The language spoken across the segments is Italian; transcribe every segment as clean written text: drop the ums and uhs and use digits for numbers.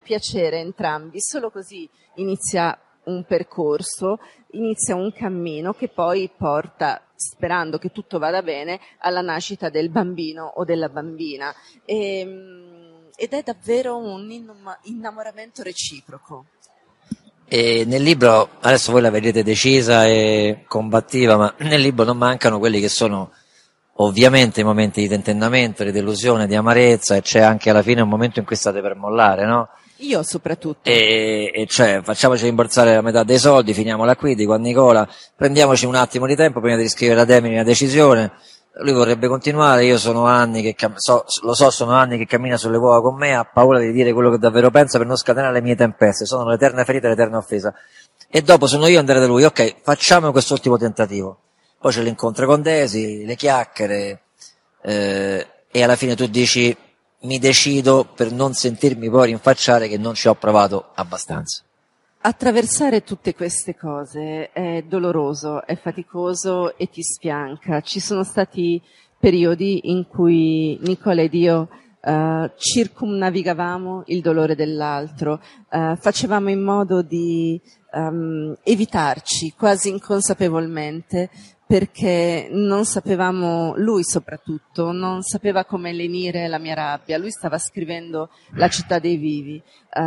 piacere entrambi, solo così inizia un percorso, inizia un cammino che poi porta, sperando che tutto vada bene, alla nascita del bambino o della bambina. Ed è davvero un innamoramento reciproco. E nel libro, adesso voi la vedete decisa e combattiva, ma nel libro non mancano quelli che sono ovviamente i momenti di tentennamento, di delusione, di amarezza, e c'è anche alla fine un momento in cui state per mollare, no? Io soprattutto. E cioè, facciamoci rimborsare la metà dei soldi, finiamola qui, dico a Nicola, prendiamoci un attimo di tempo prima di riscrivere a Demini una decisione. Lui vorrebbe continuare, io sono anni che sono anni che cammina sulle uova con me, ha paura di dire quello che davvero pensa per non scatenare le mie tempeste, sono l'eterna ferita e l'eterna offesa. E dopo sono io a andare da lui, ok, facciamo quest'ultimo tentativo. Poi c'è l'incontro con Daisy, le chiacchiere, e alla fine tu dici, mi decido per non sentirmi poi rinfacciare che non ci ho provato abbastanza. Attraversare tutte queste cose è doloroso, è faticoso e ti sfianca. Ci sono stati periodi in cui Nicola ed io circumnavigavamo il dolore dell'altro, facevamo in modo di evitarci quasi inconsapevolmente, perché non sapevamo, lui soprattutto, non sapeva come lenire la mia rabbia. Lui stava scrivendo La città dei vivi,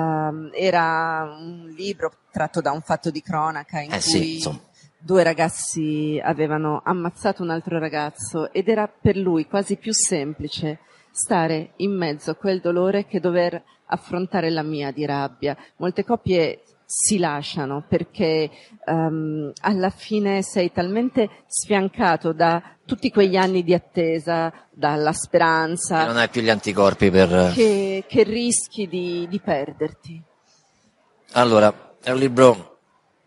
era un libro tratto da un fatto di cronaca in cui due ragazzi avevano ammazzato un altro ragazzo, ed era per lui quasi più semplice stare in mezzo a quel dolore che dover affrontare la mia di rabbia. Molte coppie si lasciano perché alla fine sei talmente sfiancato da tutti quegli anni di attesa, dalla speranza, e non hai più gli anticorpi per... che rischi di perderti. Allora, è un libro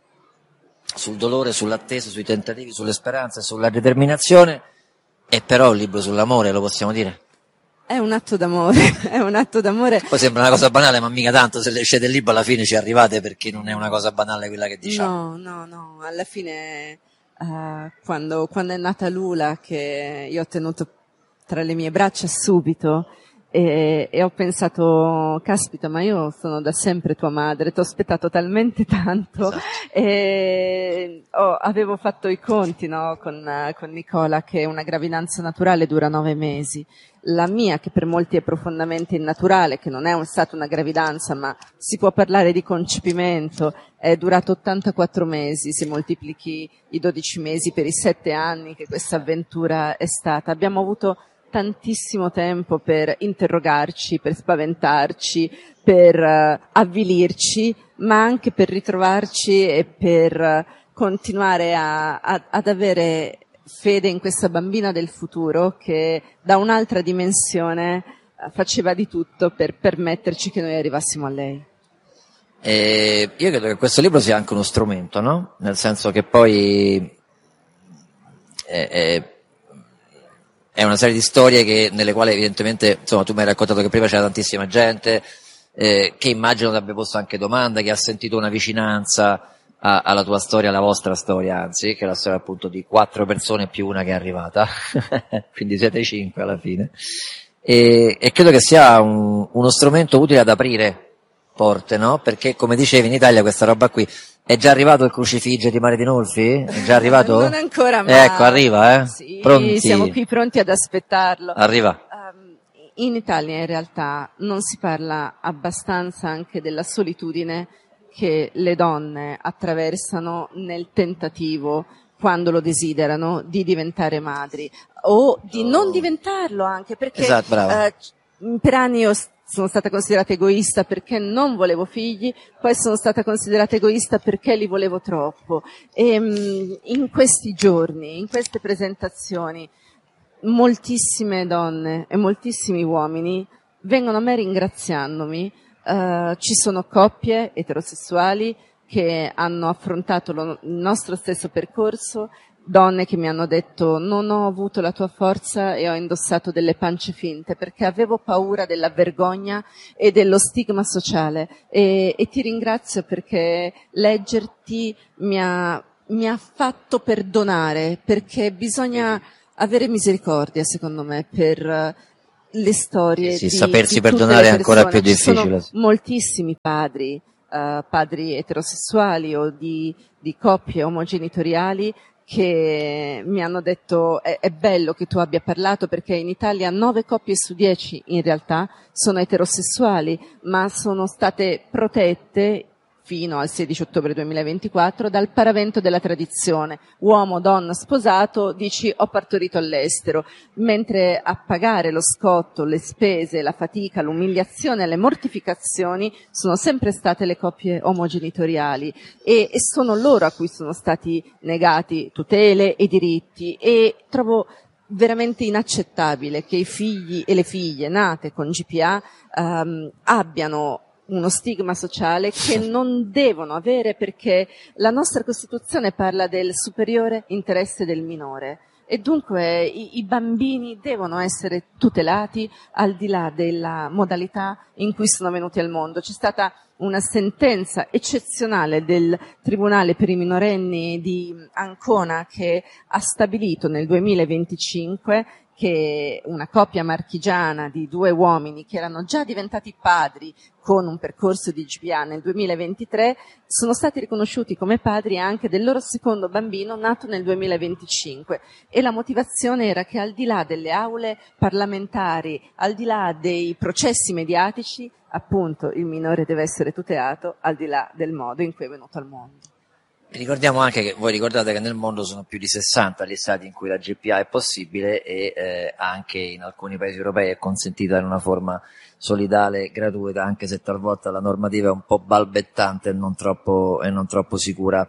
sul dolore, sull'attesa, sui tentativi, sulle speranze, sulla determinazione, e però è un libro sull'amore, lo possiamo dire? È un atto d'amore, è un atto d'amore. Poi sembra una cosa banale, ma mica tanto, se leggete il libro alla fine ci arrivate, perché non è una cosa banale quella che diciamo. No, alla fine quando è nata Lula, che io ho tenuto tra le mie braccia subito, e ho pensato, caspita, ma io sono da sempre tua madre, ti ho aspettato talmente tanto. Esatto. E avevo fatto i conti, no, con Nicola, che una gravidanza naturale dura 9 mesi. La mia, che per molti è profondamente innaturale, che non è stata una gravidanza, ma si può parlare di concepimento, è durato 84 mesi, se moltiplichi i 12 mesi per i 7 anni che questa avventura è stata. Abbiamo avuto tantissimo tempo per interrogarci, per spaventarci, per avvilirci, ma anche per ritrovarci e per continuare ad avere fede in questa bambina del futuro che da un'altra dimensione faceva di tutto per permetterci che noi arrivassimo a lei. E io credo che questo libro sia anche uno strumento, no? Nel senso che poi è una serie di storie nelle quali evidentemente, insomma, tu mi hai raccontato che prima c'era tantissima gente, che immagino ti abbia posto anche domande, che ha sentito una vicinanza alla tua storia, alla vostra storia, anzi, che è la storia appunto di 4 persone più una che è arrivata, quindi siete 5 alla fine, e credo che sia uno strumento utile ad aprire porte, no? Perché, come dicevi, in Italia questa roba qui, è già arrivato il crocifigge di Mare di Nolfi? È già arrivato? Non ancora, ma... Ecco, arriva, Sì, pronti? siamo qui pronti ad aspettarlo. Arriva. In Italia in realtà non si parla abbastanza anche della solitudine che le donne attraversano nel tentativo, quando lo desiderano, di diventare madri o di non diventarlo, anche perché esatto, brava. Per anni io sono stata considerata egoista perché non volevo figli, poi sono stata considerata egoista perché li volevo troppo, e in questi giorni, in queste presentazioni, moltissime donne e moltissimi uomini vengono a me ringraziandomi. Ci sono coppie eterosessuali che hanno affrontato il nostro stesso percorso, donne che mi hanno detto: non ho avuto la tua forza e ho indossato delle pance finte perché avevo paura della vergogna e dello stigma sociale, e ti ringrazio perché leggerti mi ha fatto perdonare, perché bisogna avere misericordia, secondo me, per le storie sì, di sapersi tutte perdonare le è ancora più persone. Ci sono difficile. moltissimi padri, padri eterosessuali o di coppie omogenitoriali che mi hanno detto è bello che tu abbia parlato, perché in Italia 9 coppie su 10 in realtà sono eterosessuali, ma sono state protette fino al 16 ottobre 2024 dal paravento della tradizione. Uomo, donna, sposato, dici ho partorito all'estero, mentre a pagare lo scotto, le spese, la fatica, l'umiliazione, le mortificazioni sono sempre state le coppie omogenitoriali e sono loro a cui sono stati negati tutele e diritti, e trovo veramente inaccettabile che i figli e le figlie nate con GPA abbiano uno stigma sociale che non devono avere, perché la nostra Costituzione parla del superiore interesse del minore e dunque i bambini devono essere tutelati al di là della modalità in cui sono venuti al mondo. C'è stata una sentenza eccezionale del Tribunale per i minorenni di Ancona che ha stabilito nel 2025 che una coppia marchigiana di 2 uomini che erano già diventati padri con un percorso di GPA nel 2023 sono stati riconosciuti come padri anche del loro secondo bambino nato nel 2025, e la motivazione era che al di là delle aule parlamentari, al di là dei processi mediatici, appunto il minore deve essere tutelato al di là del modo in cui è venuto al mondo. Ricordiamo anche che voi ricordate che nel mondo sono più di 60 gli stati in cui la GPA è possibile e anche in alcuni paesi europei è consentita in una forma solidale e gratuita, anche se talvolta la normativa è un po' balbettante e non troppo sicura.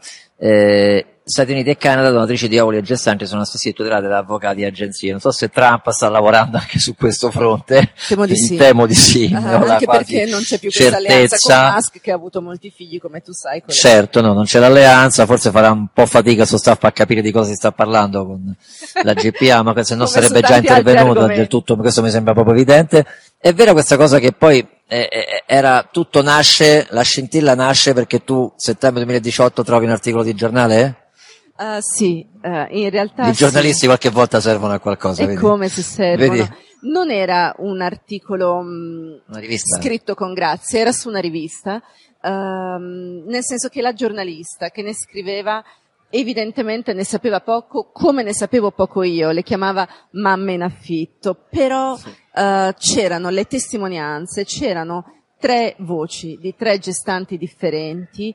Stati Uniti e Canada, donatrici di ovuli e gestanti, sono stati tutelate da avvocati e agenzie. Non so se Trump sta lavorando anche su questo fronte. Temo di sì. Temo di sì. Anche perché non c'è più questa alleanza con Musk, che ha avuto molti figli, come tu sai. Certo, no, non c'è l'alleanza, forse farà un po' fatica suo staff a capire di cosa si sta parlando con la GPA, ma se no sarebbe già intervenuto del tutto, questo mi sembra proprio evidente. È vera questa cosa che poi era tutto nasce, la scintilla nasce perché tu settembre 2018 trovi un articolo di giornale? Sì, in realtà i giornalisti sì. Qualche volta servono a qualcosa. È vedi? Come se servono. Vedi? Non era un articolo scritto con grazia, era su una rivista, nel senso che la giornalista che ne scriveva evidentemente ne sapeva poco, come ne sapevo poco io, le chiamava mamme in affitto, però sì. C'erano le testimonianze, c'erano 3 voci di 3 gestanti differenti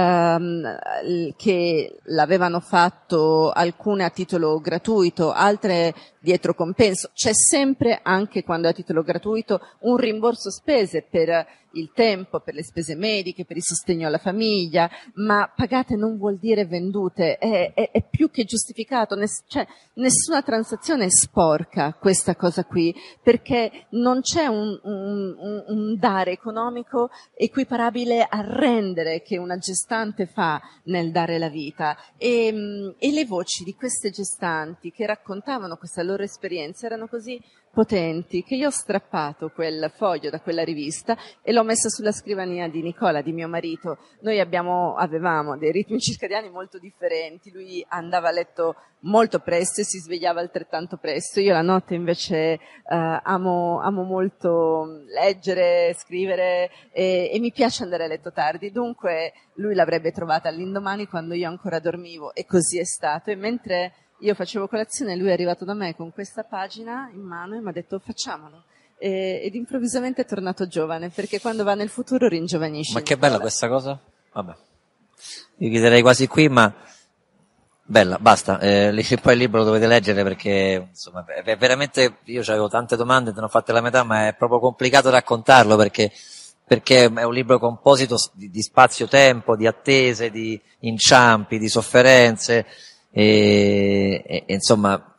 che l'avevano fatto, alcune a titolo gratuito, altre dietro compenso. C'è sempre, anche quando è a titolo gratuito, un rimborso spese per il tempo, per le spese mediche, per il sostegno alla famiglia, ma pagate non vuol dire vendute, è più che giustificato, cioè nessuna transazione è sporca questa cosa qui, perché non c'è un dare economico equiparabile al rendere che una gestante fa nel dare la vita, e le voci di queste gestanti che raccontavano questa loro esperienza erano così potenti che io ho strappato quel foglio da quella rivista e l'ho messa sulla scrivania di Nicola, di mio marito. Noi avevamo dei ritmi circadiani molto differenti, lui andava a letto molto presto e si svegliava altrettanto presto, io la notte invece amo molto leggere, scrivere e mi piace andare a letto tardi, dunque lui l'avrebbe trovata all'indomani quando io ancora dormivo, e così è stato. E mentre io facevo colazione, lui è arrivato da me con questa pagina in mano e mi ha detto facciamolo, ed improvvisamente è tornato giovane, perché quando va nel futuro ringiovanisce. Ma che bella questa cosa. Vabbè, io chiuderei quasi qui, ma bella, basta, poi il libro lo dovete leggere, perché insomma è veramente, io avevo tante domande, te ne ho fatte la metà, ma è proprio complicato raccontarlo, perché è un libro composito di spazio-tempo, di attese, di inciampi, di sofferenze, e insomma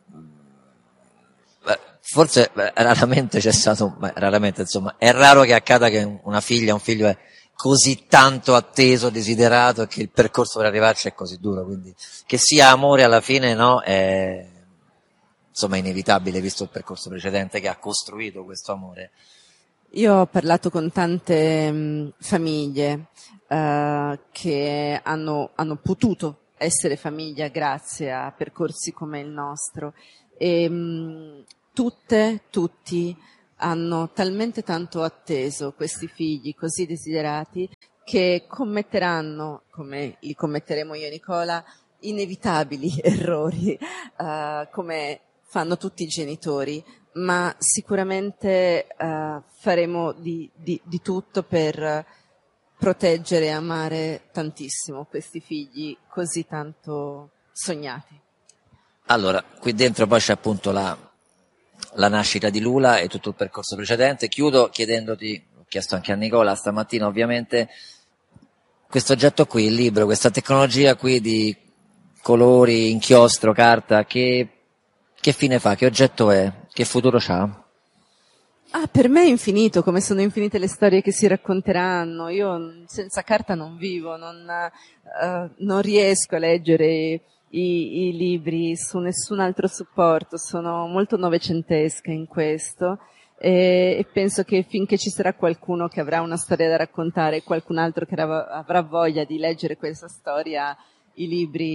forse raramente c'è stato, raramente insomma, è raro che accada che una figlia, un figlio è così tanto atteso, desiderato, e che il percorso per arrivarci è così duro, quindi che sia amore alla fine, no, è insomma inevitabile, visto il percorso precedente che ha costruito questo amore. Io ho parlato con tante famiglie che hanno potuto essere famiglia grazie a percorsi come il nostro, e tutti hanno talmente tanto atteso questi figli così desiderati che commetteranno, come li commetteremo io e Nicola, inevitabili errori, come fanno tutti i genitori, ma sicuramente faremo di tutto per proteggere e amare tantissimo questi figli così tanto sognati. Allora, qui dentro poi c'è appunto la nascita di Lula e tutto il percorso precedente. Chiudo chiedendoti, ho chiesto anche a Nicola stamattina ovviamente, questo oggetto qui, il libro, questa tecnologia qui di colori, inchiostro, carta, che fine fa? Che oggetto è? Che futuro c'ha? Per me è infinito, come sono infinite le storie che si racconteranno. Io senza carta non vivo, non riesco a leggere i libri su nessun altro supporto, sono molto novecentesca in questo e penso che finché ci sarà qualcuno che avrà una storia da raccontare e qualcun altro che avrà voglia di leggere questa storia, i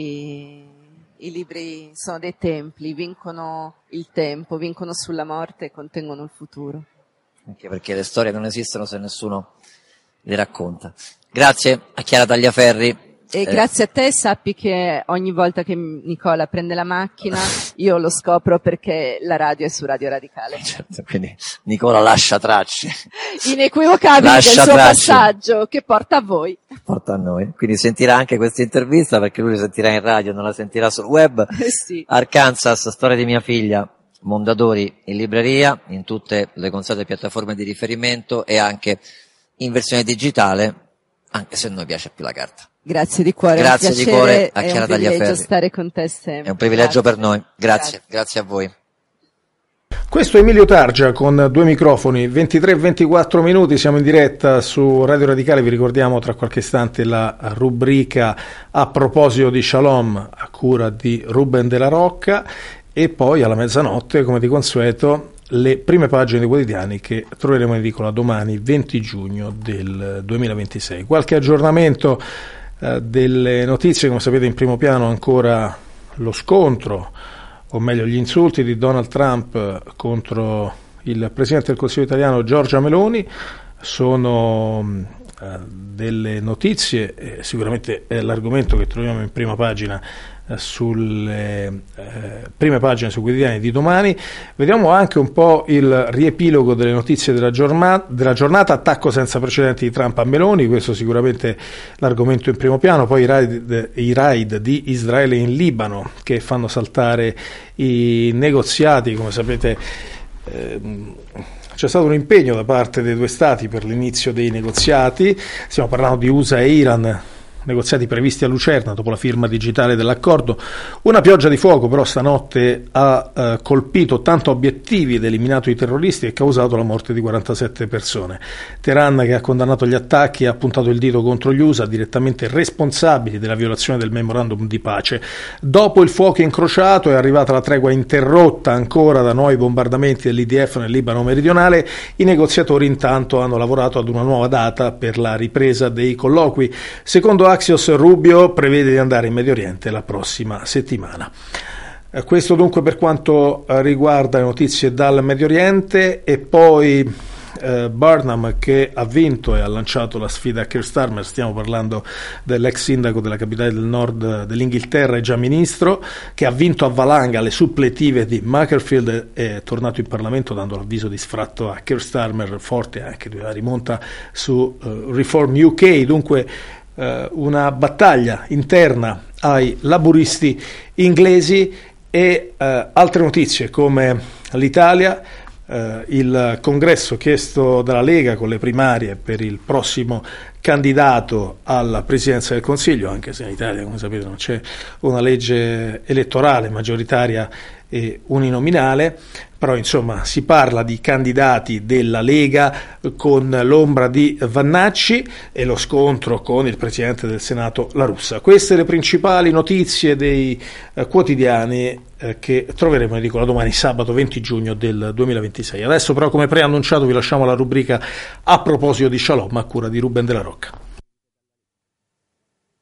libri sono dei templi, vincono il tempo, vincono sulla morte e contengono il futuro. Anche perché le storie non esistono se nessuno le racconta. Grazie a Chiara Tagliaferri. E grazie a te, sappi che ogni volta che Nicola prende la macchina io lo scopro perché la radio è su Radio Radicale. Certo, quindi Nicola lascia tracce. Inequivocabili del suo passaggio che porta a voi. Porta a noi. Quindi sentirà anche questa intervista perché lui la sentirà in radio, non la sentirà sul web. Sì. Arkansas, storia di mia figlia, Mondadori in libreria, in tutte le consuete piattaforme di riferimento e anche in versione digitale, anche se a noi piace più la carta. Grazie di cuore, grazie di cuore a Chiara Tagliaferri. È un privilegio stare con te sempre. È un privilegio per noi. Grazie a voi. Questo è Emilio Targia con 2 microfoni, 23-24 minuti, siamo in diretta su Radio Radicale, vi ricordiamo tra qualche istante la rubrica A proposito di Shalom a cura di Ruben Della Rocca e poi alla mezzanotte, come di consueto, le prime pagine dei quotidiani che troveremo in edicola domani 20 giugno del 2026. Qualche aggiornamento delle notizie, come sapete in primo piano ancora lo scontro, o meglio gli insulti di Donald Trump contro il Presidente del Consiglio italiano Giorgia Meloni, sono delle notizie, sicuramente è l'argomento che troviamo in prima pagina sulle prime pagine sui quotidiani di domani. Vediamo anche un po' il riepilogo delle notizie della giornata, attacco senza precedenti di Trump a Meloni, questo sicuramente l'argomento in primo piano, poi i raid di Israele in Libano che fanno saltare i negoziati, come sapete c'è stato un impegno da parte dei due stati per l'inizio dei negoziati, stiamo parlando di USA e Iran, negoziati previsti a Lucerna dopo la firma digitale dell'accordo. Una pioggia di fuoco però stanotte ha colpito 80 obiettivi ed eliminato i terroristi e causato la morte di 47 persone. Teheran, che ha condannato gli attacchi, ha puntato il dito contro gli USA, direttamente responsabili della violazione del memorandum di pace. Dopo il fuoco incrociato è arrivata la tregua interrotta ancora da nuovi bombardamenti dell'IDF nel Libano meridionale. I negoziatori intanto hanno lavorato ad una nuova data per la ripresa dei colloqui. Secondo Axios, Rubio prevede di andare in Medio Oriente la prossima settimana. Questo dunque per quanto riguarda le notizie dal Medio Oriente. E poi Burnham, che ha vinto e ha lanciato la sfida a Keir Starmer, stiamo parlando dell'ex sindaco della capitale del nord dell'Inghilterra e già ministro, che ha vinto a valanga le suppletive di Macclesfield, è tornato in Parlamento dando l'avviso di sfratto a Keir Starmer, forte anche di una rimonta su Reform UK, dunque una battaglia interna ai laburisti inglesi. E altre notizie come l'Italia, il congresso chiesto dalla Lega con le primarie per il prossimo candidato alla presidenza del Consiglio, anche se in Italia, come sapete, non c'è una legge elettorale maggioritaria e uninominale, però insomma si parla di candidati della Lega con l'ombra di Vannacci e lo scontro con il Presidente del Senato La Russa. Queste le principali notizie dei quotidiani che troveremo in edicola domani sabato 20 giugno del 2026. Adesso però, come preannunciato, vi lasciamo la rubrica A proposito di Shalom a cura di Ruben Della Rocca.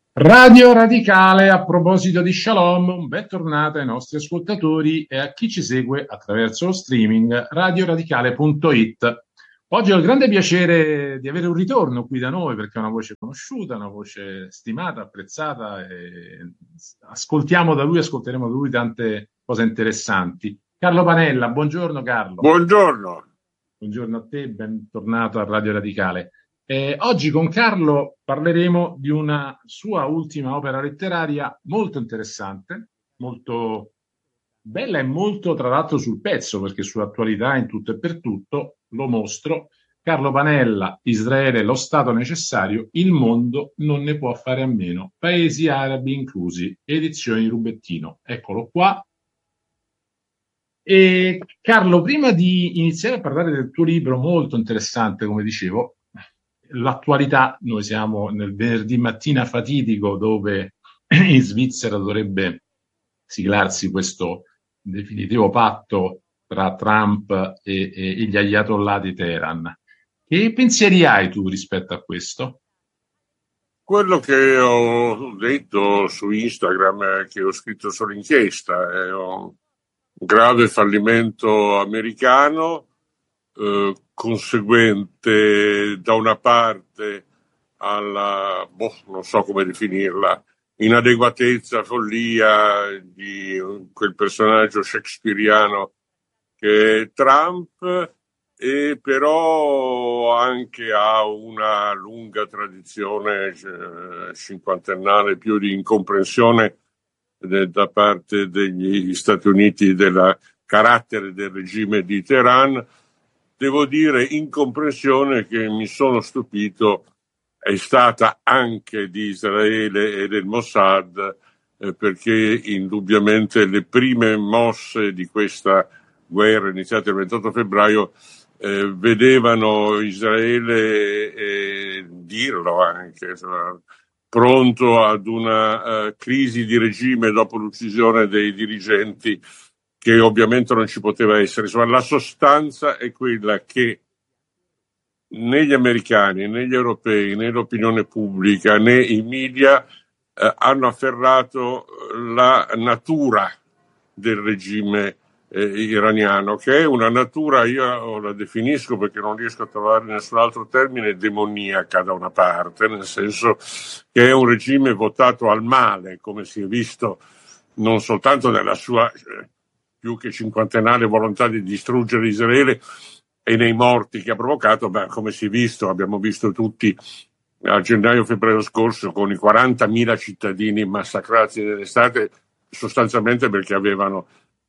Radio Radicale, a proposito di Shalom, bentornata ai nostri ascoltatori e a chi ci segue attraverso lo streaming radioradicale.it. Oggi ho il grande piacere di avere un ritorno qui da noi perché è una voce conosciuta, una voce stimata, apprezzata e ascolteremo da lui tante cose interessanti. Carlo Panella, buongiorno Carlo. Buongiorno. Buongiorno a te, bentornato a Radio Radicale. Oggi con Carlo parleremo di una sua ultima opera letteraria molto interessante, molto bella e molto tra l'altro sul pezzo, perché sull'attualità in tutto e per tutto lo mostro. Carlo Panella, Israele, lo Stato necessario, il mondo non ne può fare a meno, paesi arabi inclusi, edizioni Rubettino. Eccolo qua. E Carlo, prima di iniziare a parlare del tuo libro molto interessante, come dicevo, l'attualità, noi siamo nel venerdì mattina fatidico dove in Svizzera dovrebbe siglarsi questo definitivo patto tra Trump e gli ayatollah di Teheran. Che pensieri hai tu rispetto a questo? Quello che ho detto su Instagram, che ho scritto sull'inchiesta, è un grave fallimento americano, conseguente da una parte alla, non so come definirla, inadeguatezza, follia di quel personaggio shakespeariano che è Trump, e però anche ha una lunga tradizione cinquantennale più di incomprensione da parte degli Stati Uniti del carattere del regime di Teheran. Devo dire incomprensione che mi sono stupito è stata anche di Israele e del Mossad, perché indubbiamente le prime mosse di questa guerra iniziata il 28 febbraio vedevano Israele dirlo anche, pronto ad una crisi di regime dopo l'uccisione dei dirigenti, che ovviamente non ci poteva essere. Insomma, la sostanza è quella che né gli americani, né gli europei, né l'opinione pubblica, né i media hanno afferrato la natura del regime iraniano, che è una natura, io la definisco perché non riesco a trovare nessun altro termine, demoniaca da una parte, nel senso che è un regime votato al male, come si è visto non soltanto nella sua più che cinquantennale volontà di distruggere Israele e nei morti che ha provocato, come si è visto, abbiamo visto tutti a gennaio-febbraio scorso con i 40.000 cittadini massacrati nell'estate, sostanzialmente perché avevano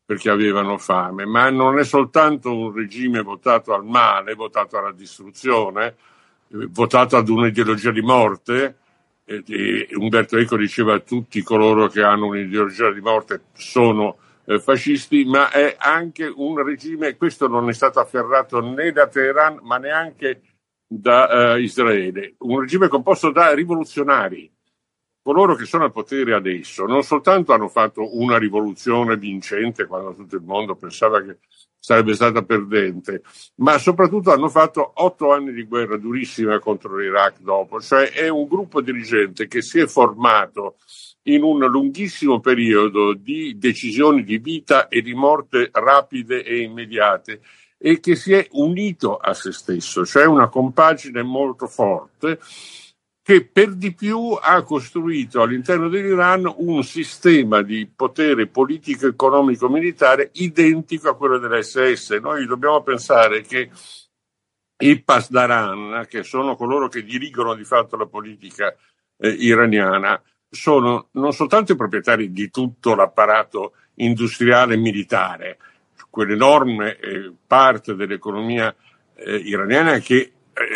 fame. Ma non è soltanto un regime votato al male, votato alla distruzione, votato ad un'ideologia di morte. Umberto Eco diceva tutti coloro che hanno un'ideologia di morte sono fascisti, ma è anche un regime, questo non è stato afferrato né da Teheran ma neanche da Israele, un regime composto da rivoluzionari. Coloro che sono al potere adesso non soltanto hanno fatto una rivoluzione vincente quando tutto il mondo pensava che sarebbe stata perdente, ma soprattutto hanno fatto 8 anni di guerra durissima contro l'Iraq dopo. Cioè è un gruppo dirigente che si è formato in un lunghissimo periodo di decisioni di vita e di morte rapide e immediate, e che si è unito a se stesso, cioè una compagine molto forte, che per di più ha costruito all'interno dell'Iran un sistema di potere politico, economico, militare identico a quello dell'SS. Noi dobbiamo pensare che i Pasdaran, che sono coloro che dirigono di fatto la politica iraniana, sono non soltanto i proprietari di tutto l'apparato industriale e militare, quell'enorme parte dell'economia iraniana che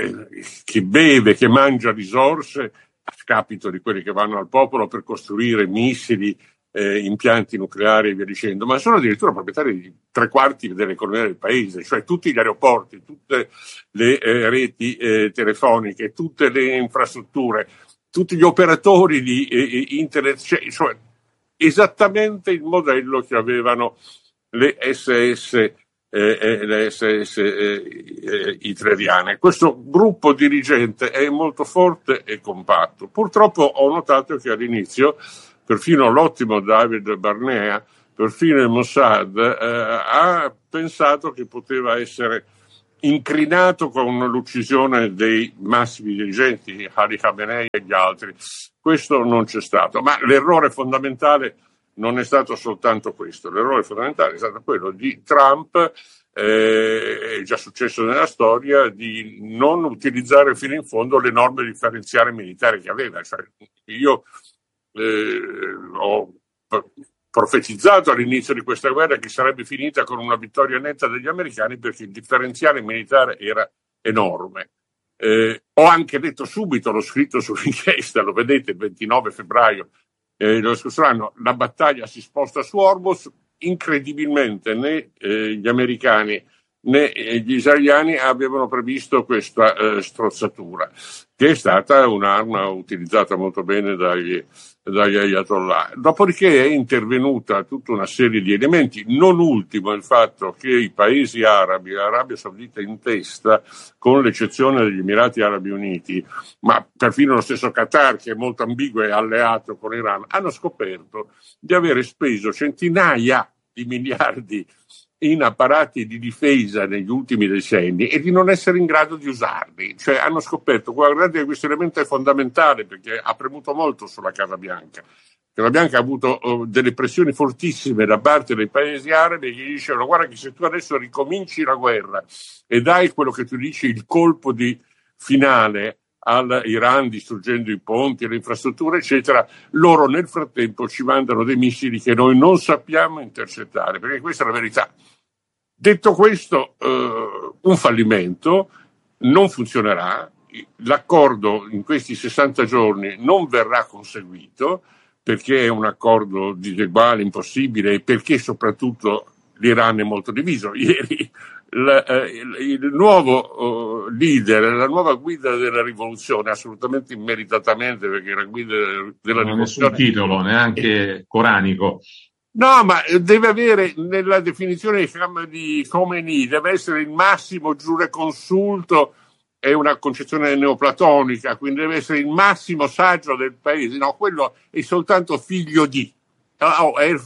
beve, che mangia risorse a scapito di quelli che vanno al popolo per costruire missili, impianti nucleari e via dicendo, ma sono addirittura proprietari di 3/4 dell'economia del paese, cioè tutti gli aeroporti, tutte le reti telefoniche, tutte le infrastrutture, tutti gli operatori di internet, cioè esattamente il modello che avevano le SS le SS hitleriane. Questo gruppo dirigente è molto forte e compatto. Purtroppo ho notato che all'inizio perfino l'ottimo David Barnea, perfino il Mossad, ha pensato che poteva essere incrinato con l'uccisione dei massimi dirigenti, Ali Khamenei e gli altri. Questo non c'è stato, ma l'errore fondamentale non è stato soltanto questo, l'errore fondamentale è stato quello di Trump, è già successo nella storia, di non utilizzare fino in fondo le norme differenziali militari che aveva. Cioè, io ho profetizzato all'inizio di questa guerra che sarebbe finita con una vittoria netta degli americani perché il differenziale militare era enorme. Ho anche detto subito, l'ho scritto sull'inchiesta, lo vedete, il 29 febbraio dello scorso anno, la battaglia si sposta su Hormuz. Incredibilmente né gli americani né gli israeliani avevano previsto questa strozzatura, che è stata un'arma utilizzata molto bene dagli Ayatollah. Dopodiché è intervenuta tutta una serie di elementi, non ultimo il fatto che i paesi arabi, l'Arabia Saudita in testa, con l'eccezione degli Emirati Arabi Uniti, ma perfino lo stesso Qatar, che è molto ambiguo e alleato con l'Iran, hanno scoperto di avere speso centinaia di miliardi in apparati di difesa negli ultimi decenni e di non essere in grado di usarli. Cioè hanno scoperto, guardate che questo elemento è fondamentale perché ha premuto molto sulla Casa Bianca. La Casa Bianca ha avuto delle pressioni fortissime da parte dei paesi arabi che gli dicevano: guarda che se tu adesso ricominci la guerra e dai quello che tu dici il colpo di finale all'Iran distruggendo i ponti, le infrastrutture eccetera, loro nel frattempo ci mandano dei missili che noi non sappiamo intercettare, perché questa è la verità. Detto questo, un fallimento, non funzionerà, l'accordo in questi 60 giorni non verrà conseguito perché è un accordo diseguale, impossibile e perché soprattutto l'Iran è molto diviso. Ieri il nuovo leader, la nuova guida della rivoluzione, assolutamente immeritatamente, perché la guida della rivoluzione... Non ha nessun titolo, neanche coranico. No, ma deve avere, nella definizione di Khomeini, deve essere il massimo giureconsulto, è una concezione neoplatonica, quindi deve essere il massimo saggio del paese. No, quello è soltanto figlio di, è il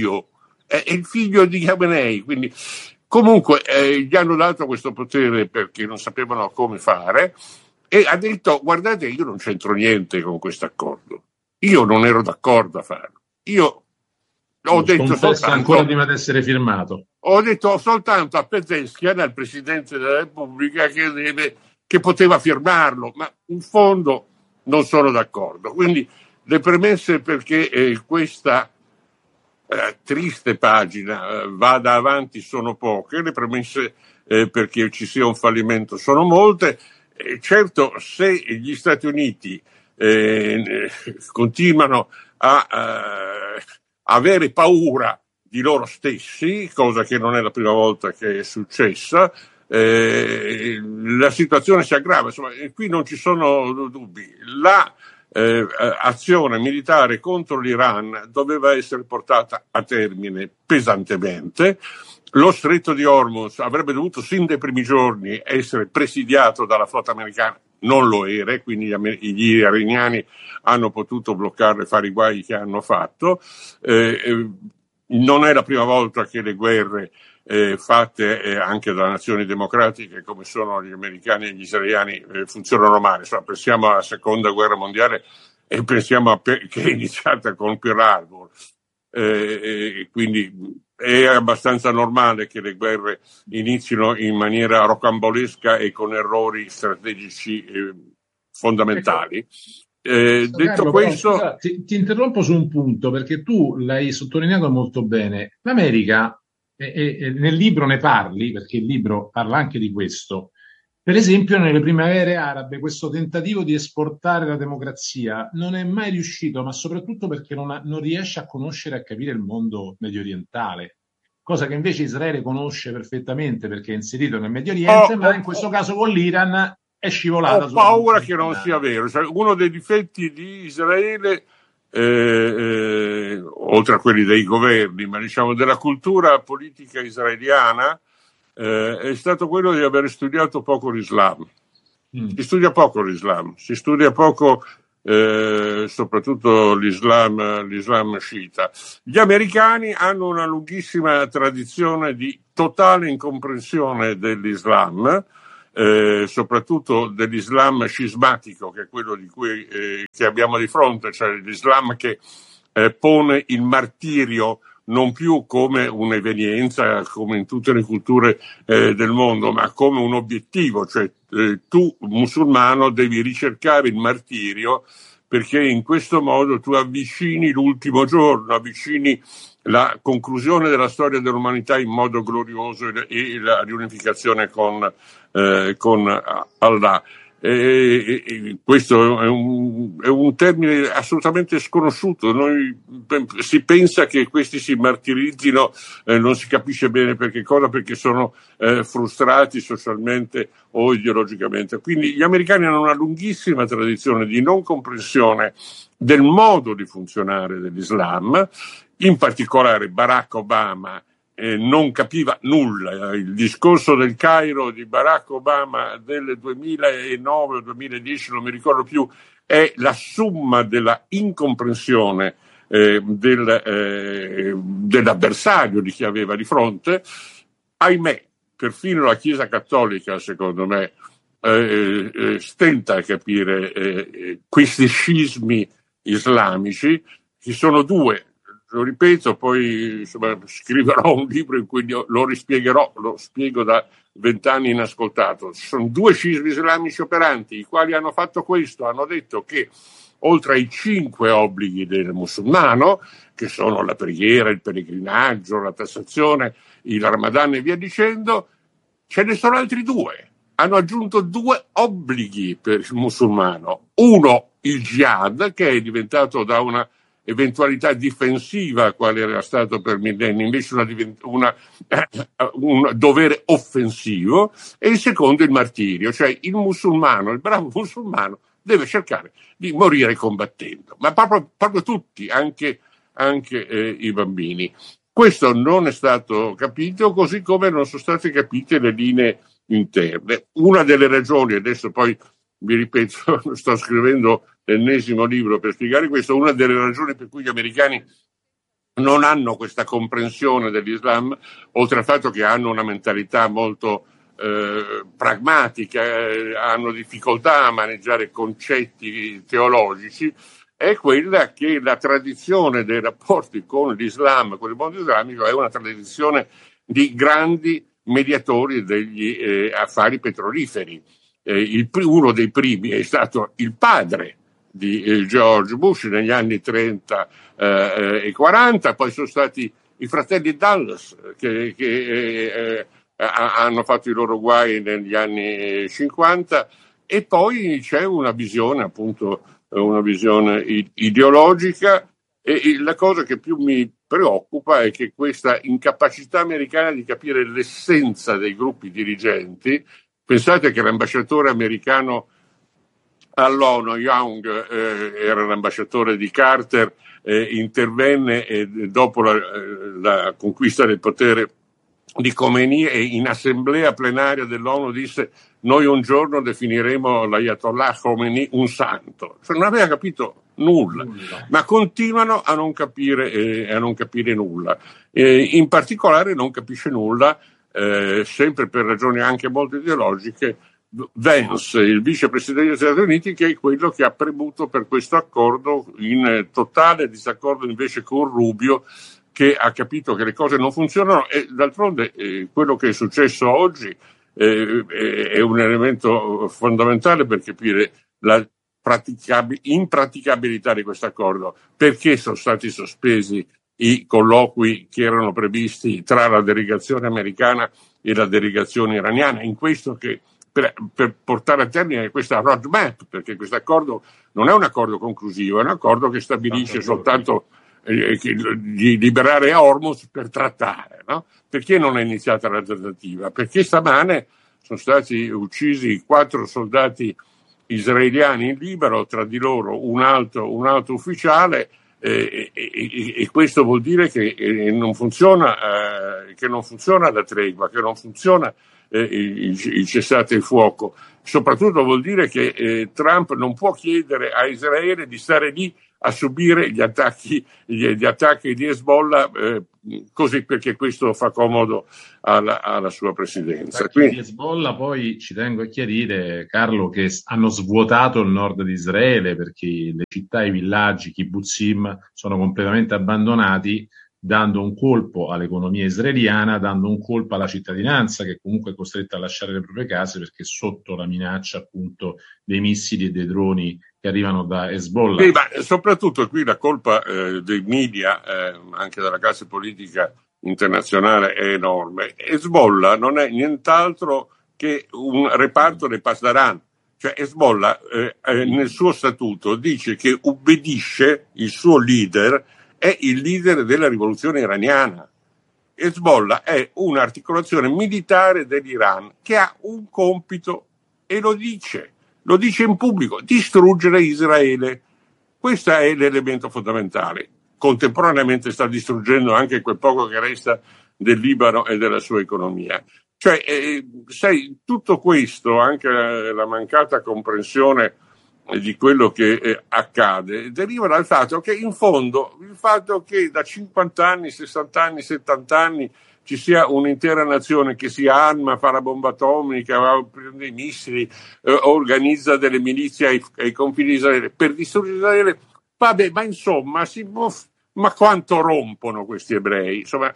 figlio di Khamenei, quindi... Comunque gli hanno dato questo potere perché non sapevano come fare e ha detto: guardate, io non c'entro niente con questo accordo, io non ero d'accordo a farlo, io ho detto soltanto ancora prima di essere firmato, ho detto soltanto a Pezeshkian, al Presidente della Repubblica, che poteva firmarlo, ma in fondo non sono d'accordo. Quindi le premesse perché questa triste pagina vada avanti sono poche, le premesse perché ci sia un fallimento sono molte. Certo, se gli Stati Uniti continuano a avere paura di loro stessi, cosa che non è la prima volta che è successa, la situazione si aggrava. Insomma, qui non ci sono dubbi. La azione militare contro l'Iran doveva essere portata a termine pesantemente. Lo stretto di Hormuz avrebbe dovuto sin dai primi giorni essere presidiato dalla flotta americana, non lo era, quindi gli iraniani hanno potuto bloccarlo e fare i guai che hanno fatto. Non è la prima volta che le guerre fatte anche da nazioni democratiche come sono gli americani e gli israeliani funzionano male. Insomma, pensiamo alla seconda guerra mondiale e pensiamo che è iniziata con Pearl Harbor. Quindi è abbastanza normale che le guerre inizino in maniera rocambolesca e con errori strategici fondamentali. Detto Carlo, questo, però, scusa, ti interrompo su un punto perché tu l'hai sottolineato molto bene. L'America, nel libro ne parli, perché il libro parla anche di questo. Per esempio, nelle primavere arabe, questo tentativo di esportare la democrazia non è mai riuscito, ma soprattutto perché non riesce a conoscere e a capire il mondo medio orientale, cosa che invece Israele conosce perfettamente perché è inserito nel Medio Oriente, ma in questo caso con l'Iran è scivolata. Ho paura che non sia vero. Cioè, uno dei difetti di Israele, oltre a quelli dei governi, ma diciamo della cultura politica israeliana, è stato quello di aver studiato poco l'Islam. Si studia poco l'Islam, si studia poco soprattutto l'Islam sciita. Gli americani hanno una lunghissima tradizione di totale incomprensione dell'Islam, soprattutto dell'Islam scismatico, che è quello di cui che abbiamo di fronte, cioè l'Islam che pone il martirio non più come un'evenienza, come in tutte le culture del mondo, ma come un obiettivo, cioè tu musulmano devi ricercare il martirio, perché in questo modo tu avvicini l'ultimo giorno, avvicini la conclusione della storia dell'umanità in modo glorioso e la riunificazione con Allah. Questo è un termine assolutamente sconosciuto. Si pensa che questi si martirizzino, non si capisce bene per che cosa, perché sono frustrati socialmente o ideologicamente. Quindi gli americani hanno una lunghissima tradizione di non comprensione del modo di funzionare dell'Islam. In particolare Barack Obama non capiva nulla. Il discorso del Cairo di Barack Obama del 2009 o 2010, non mi ricordo più, è la somma della incomprensione dell'avversario, di chi aveva di fronte. Ahimè, perfino la Chiesa Cattolica, secondo me, stenta a capire questi scismi islamici. Ci sono due. Lo ripeto, poi insomma, scriverò un libro in cui lo rispiegherò, lo spiego da 20 anni inascoltato. Ci sono due scismi islamici operanti, i quali hanno fatto questo, hanno detto che oltre ai 5 obblighi del musulmano, che sono la preghiera, il pellegrinaggio, la tassazione, il Ramadan e via dicendo, ce ne sono altri 2. Hanno aggiunto 2 obblighi per il musulmano. Uno, il jihad, che è diventato da una eventualità difensiva, quale era stato per millenni, invece un dovere offensivo, e il secondo il martirio, cioè il musulmano, il bravo musulmano deve cercare di morire combattendo, ma proprio tutti, anche i bambini. Questo non è stato capito, così come non sono state capite le linee interne. Una delle ragioni, adesso poi vi ripeto, sto scrivendo l'ennesimo libro per spiegare questo, una delle ragioni per cui gli americani non hanno questa comprensione dell'Islam, oltre al fatto che hanno una mentalità molto pragmatica, hanno difficoltà a maneggiare concetti teologici, è quella che la tradizione dei rapporti con l'Islam, con il mondo islamico, è una tradizione di grandi mediatori degli affari petroliferi. Uno dei primi è stato il padre di George Bush negli anni 30 e 40, poi sono stati i fratelli Dulles che hanno fatto i loro guai negli anni 50, e poi c'è una visione, appunto, una visione ideologica, e la cosa che più mi preoccupa è che questa incapacità americana di capire l'essenza dei gruppi dirigenti. Pensate che l'ambasciatore americano all'ONU, Young, era l'ambasciatore di Carter, intervenne dopo la conquista del potere di Khomeini, e in assemblea plenaria dell'ONU disse: noi un giorno definiremo l'Ayatollah Khomeini un santo. Cioè, non aveva capito nulla, ma continuano a non capire nulla. In particolare non capisce nulla, sempre per ragioni anche molto ideologiche, Vance, il vicepresidente degli Stati Uniti, che è quello che ha premuto per questo accordo, in totale disaccordo invece con Rubio, che ha capito che le cose non funzionano. E d'altronde quello che è successo oggi è un elemento fondamentale per capire la impraticabilità di questo accordo. Perché sono stati sospesi i colloqui che erano previsti tra la delegazione americana e la delegazione iraniana, in questo che per portare a termine questa roadmap, perché questo accordo non è un accordo conclusivo, è un accordo che stabilisce soltanto di liberare Hormuz per trattare, no? Perché non è iniziata la trattativa? Perché stamane sono stati uccisi 4 soldati israeliani in Libano, tra di loro un alto ufficiale, E questo vuol dire che non funziona la tregua, che non funziona il cessate il fuoco. Soprattutto vuol dire che Trump non può chiedere a Israele di stare lì a subire gli attacchi di Hezbollah, così, perché questo fa comodo alla sua presidenza. Quindi Hezbollah, poi ci tengo a chiarire, Carlo, che hanno svuotato il nord di Israele, perché le città, i villaggi, i kibbutzim sono completamente abbandonati, dando un colpo all'economia israeliana, dando un colpo alla cittadinanza, che comunque è costretta a lasciare le proprie case perché sotto la minaccia appunto dei missili e dei droni che arrivano da Hezbollah. Sì, ma soprattutto qui la colpa dei media, anche della classe politica internazionale, è enorme. Hezbollah non è nient'altro che un reparto dei Pasdaran. Cioè Hezbollah nel suo statuto dice che ubbidisce, il suo leader è il leader della rivoluzione iraniana. Hezbollah è un'articolazione militare dell'Iran che ha un compito, e lo dice in pubblico: distruggere Israele. Questo è l'elemento fondamentale. Contemporaneamente sta distruggendo anche quel poco che resta del Libano e della sua economia. Cioè, sai, tutto questo, anche la mancata comprensione di quello che accade, deriva dal fatto che in fondo il fatto che da 50 anni, 60 anni, 70 anni ci sia un'intera nazione che si arma, fa la bomba atomica, prende i missili, organizza delle milizie ai confini di Israele per distruggere Israele, vabbè, ma insomma, ma quanto rompono questi ebrei? Insomma,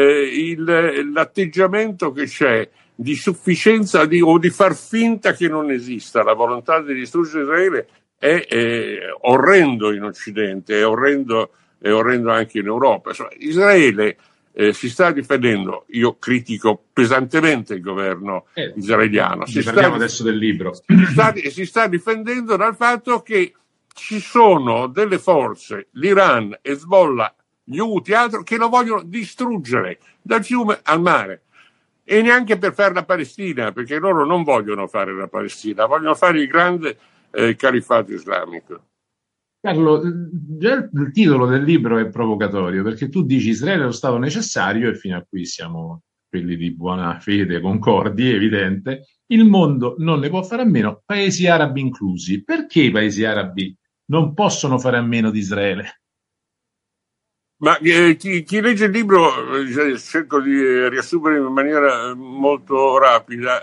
l'atteggiamento che c'è di sufficienza o di far finta che non esista la volontà di distruggere Israele è orrendo in Occidente, è orrendo anche in Europa. Insomma, Israele si sta difendendo. Io critico pesantemente il governo israeliano. Parliamo adesso del libro. Si sta difendendo dal fatto che ci sono delle forze, l'Iran, Hezbollah, gli Houthi, altro, che lo vogliono distruggere dal fiume al mare. E neanche per fare la Palestina, perché loro non vogliono fare la Palestina, vogliono fare il grande califfato islamico. Carlo, già il titolo del libro è provocatorio, perché tu dici Israele è lo Stato necessario, e fino a qui siamo quelli di buona fede, concordi, è evidente. Il mondo non ne può fare a meno, paesi arabi inclusi. Perché i paesi arabi non possono fare a meno di Israele? Ma chi legge il libro, cerco di riassumere in maniera molto rapida,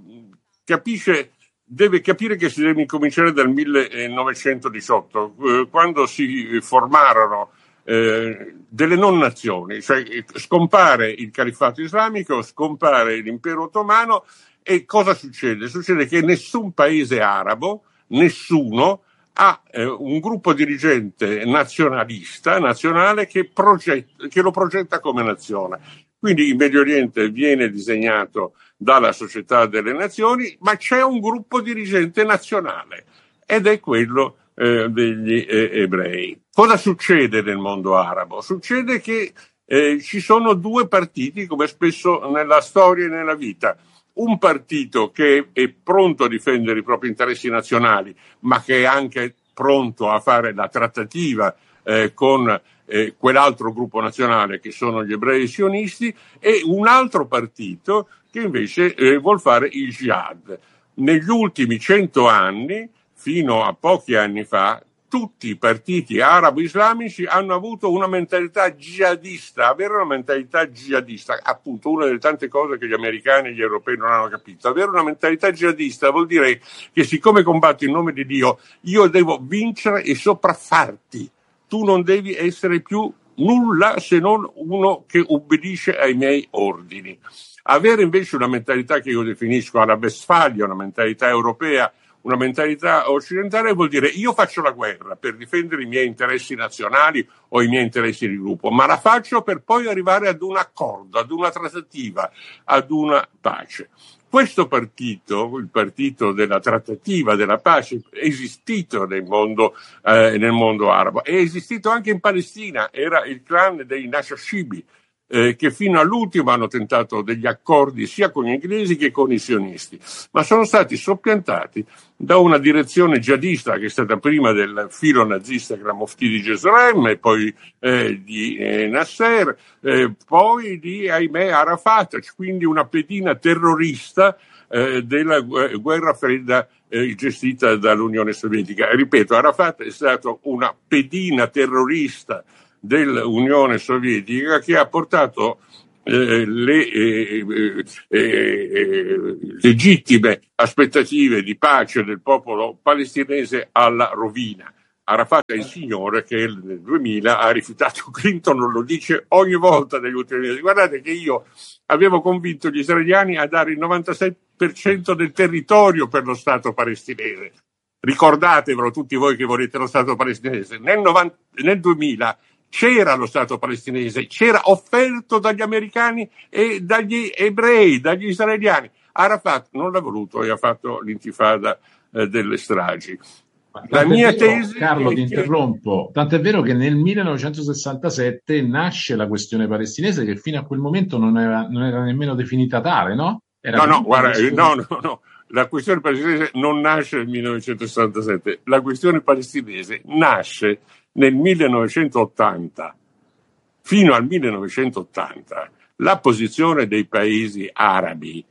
deve capire che si deve incominciare dal 1918, quando si formarono delle non nazioni, cioè scompare il califfato islamico, scompare l'impero ottomano, e cosa succede? Succede che nessun paese arabo, nessuno, ha un gruppo dirigente nazionale che lo progetta come nazione. Quindi il Medio Oriente viene disegnato dalla Società delle Nazioni, ma c'è un gruppo dirigente nazionale, ed è quello degli ebrei. Cosa succede nel mondo arabo? Succede che ci sono due partiti, come spesso nella storia e nella vita. Un partito che è pronto a difendere i propri interessi nazionali, ma che è anche pronto a fare la trattativa con quell'altro gruppo nazionale che sono gli ebrei sionisti, e un altro partito che invece vuol fare il jihad. Negli ultimi 100 anni, fino a pochi anni fa, tutti i partiti arabo-islamici hanno avuto una mentalità jihadista. Avere una mentalità jihadista, appunto, una delle tante cose che gli americani e gli europei non hanno capito. Avere una mentalità jihadista vuol dire che, siccome combatti in nome di Dio, io devo vincere e sopraffarti. Tu non devi essere più nulla se non uno che ubbidisce ai miei ordini. Avere invece una mentalità che io definisco alla Westfalia, una mentalità europea, una mentalità occidentale, vuol dire: io faccio la guerra per difendere i miei interessi nazionali o i miei interessi di gruppo, ma la faccio per poi arrivare ad un accordo, ad una trattativa, ad una pace. Questo partito, il partito della trattativa, della pace, è esistito nel mondo arabo, è esistito anche in Palestina, era il clan dei Nashashibi, che fino all'ultimo hanno tentato degli accordi sia con gli inglesi che con i sionisti, ma sono stati soppiantati da una direzione jihadista che è stata prima del filo nazista, che era Mufti di Gerusalemme, poi di Nasser, poi di, ahimè, Arafat, quindi una pedina terrorista della guerra fredda gestita dall'Unione Sovietica. E ripeto, Arafat è stato una pedina terrorista dell'Unione Sovietica che ha portato le legittime aspettative di pace del popolo palestinese alla rovina. Arafat è il signore che nel 2000 ha rifiutato Clinton, lo dice ogni volta negli ultimi mesi. Guardate che io avevo convinto gli israeliani a dare il 96% del territorio per lo Stato palestinese. Ricordatevelo tutti voi che volete lo Stato palestinese. Nel 2000 c'era lo Stato palestinese, c'era offerto dagli americani e dagli ebrei, dagli israeliani. Arafat non l'ha voluto e ha fatto l'intifada delle stragi. La mia tesi, Carlo, ti interrompo, tant'è vero che nel 1967 nasce la questione palestinese, che fino a quel momento non era nemmeno definita tale, no? No. La questione palestinese non nasce nel 1967, la questione palestinese nasce nel 1980. Fino al 1980 la posizione dei paesi arabi,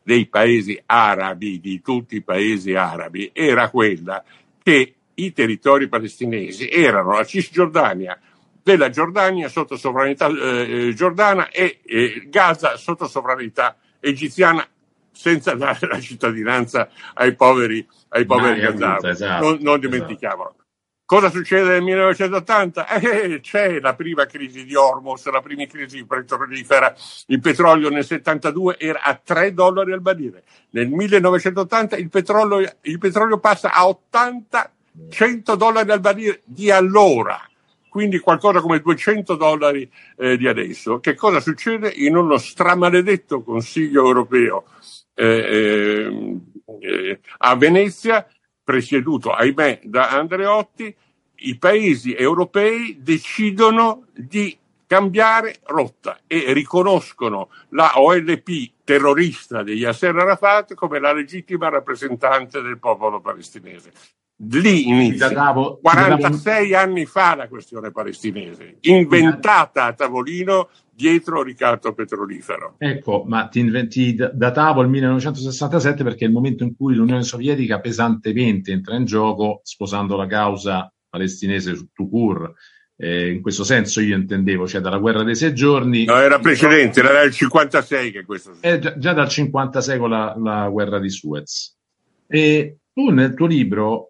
di tutti i paesi arabi, era quella che i territori palestinesi erano la Cisgiordania della Giordania sotto sovranità giordana e Gaza sotto sovranità egiziana, senza dare la cittadinanza ai poveri gazavi. Esatto, non dimentichiamolo. Esatto. Cosa succede nel 1980? C'è la prima crisi di Hormuz, la prima crisi petrolifera. Il petrolio nel 72 era a $3 al barile. Nel 1980 il petrolio passa a $80-100 al barile di allora. Quindi qualcosa come $200 di adesso. Che cosa succede? In uno stramaledetto Consiglio europeo a Venezia, presieduto, ahimè, da Andreotti, i paesi europei decidono di cambiare rotta e riconoscono la OLP terrorista di Yasser Arafat come la legittima rappresentante del popolo palestinese. Lì inizia 46 anni fa la questione palestinese, inventata a tavolino dietro ricatto petrolifero. Ecco, ma ti datavo il 1967 perché è il momento in cui l'Unione Sovietica pesantemente entra in gioco, sposando la causa palestinese su Tukur. In questo senso io intendevo, cioè dalla guerra dei 6 giorni. No, era precedente, era il 56 che questo. Già dal 56 con la guerra di Suez. E tu nel tuo libro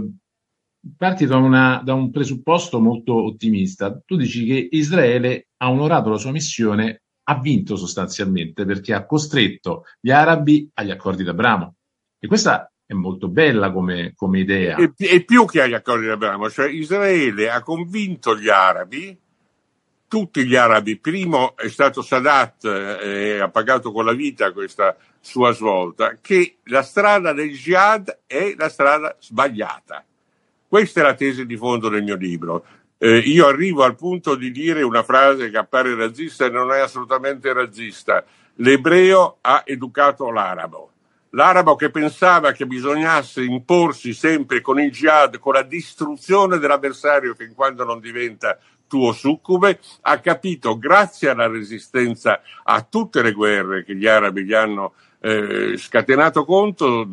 parti da un presupposto molto ottimista. Tu dici che Israele ha onorato la sua missione, ha vinto sostanzialmente perché ha costretto gli arabi agli accordi d'Abramo. E questa è molto bella come idea. E più che agli accordi d'Abramo, cioè Israele ha convinto gli arabi, tutti gli arabi. Primo è stato Sadat, ha pagato con la vita questa sua svolta, che la strada del jihad è la strada sbagliata. Questa è la tesi di fondo del mio libro. Io arrivo al punto di dire una frase che appare razzista e non è assolutamente razzista. L'ebreo ha educato l'arabo. L'arabo che pensava che bisognasse imporsi sempre con il jihad, con la distruzione dell'avversario fin quando non diventa tuo succube, ha capito, grazie alla resistenza a tutte le guerre che gli arabi gli hanno scatenato contro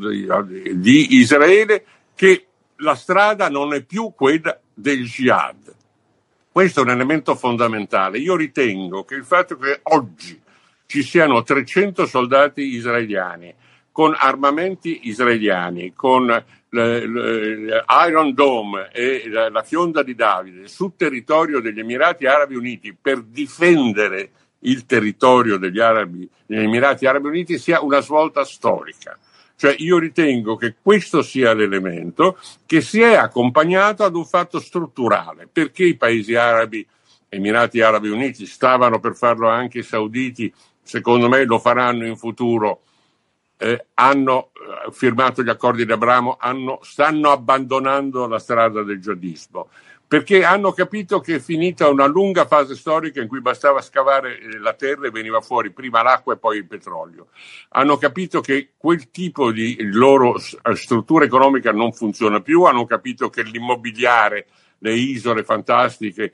di Israele, che la strada non è più quella del jihad. Questo è un elemento fondamentale. Io ritengo che il fatto che oggi ci siano 300 soldati israeliani con armamenti israeliani, con l'Iron Dome e la Fionda di Davide sul territorio degli Emirati Arabi Uniti per difendere il territorio degli Emirati Arabi Uniti sia una svolta storica. Cioè io ritengo che questo sia l'elemento che si è accompagnato ad un fatto strutturale, perché i paesi arabi, Emirati Arabi Uniti, stavano per farlo anche i sauditi, secondo me lo faranno in futuro, hanno firmato gli accordi di Abramo, stanno abbandonando la strada del jihadismo. perché hanno capito che è finita una lunga fase storica in cui bastava scavare la terra e veniva fuori prima l'acqua e poi il petrolio. Hanno capito che quel tipo di loro struttura economica non funziona più, hanno capito che l'immobiliare, le isole fantastiche